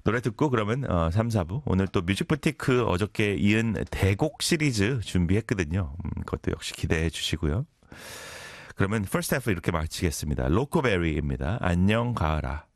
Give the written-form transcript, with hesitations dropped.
노래 듣고 그러면 3, 4부 오늘 또 뮤직부티크 어저께 이은 대곡 시리즈 준비했거든요. 그것도 역시 기대해 주시고요. 그러면 first half 이렇게 마치겠습니다. 로코베리입니다. 안녕 가을아.